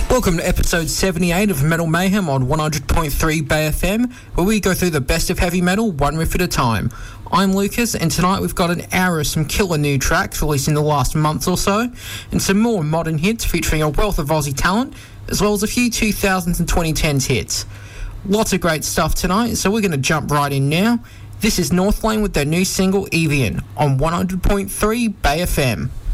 Welcome to episode 78 of Metal Mayhem on 100.3 Bay FM, where we go through the best of heavy metal one riff at a time. I'm Lucas, and tonight we've got an hour of some killer new tracks released in the last month or so, and some more modern hits featuring a wealth of Aussie talent, as well as a few 2000s and 2010s hits. Lots of great stuff tonight, so we're going to jump right in now. This is Northlane with their new single Evian on 100.3 Bay FM.